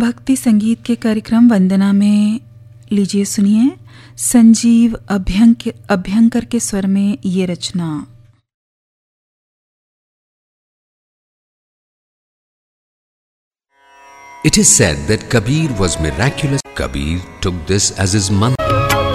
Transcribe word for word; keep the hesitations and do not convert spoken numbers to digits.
भक्ति संगीत के कार्यक्रम वंदना में लीजिए सुनिए संजीव अभ्यंकर अभ्यंकर के स्वर में ये रचना। It is said that Kabir was miraculous. Kabir took this as his mantra.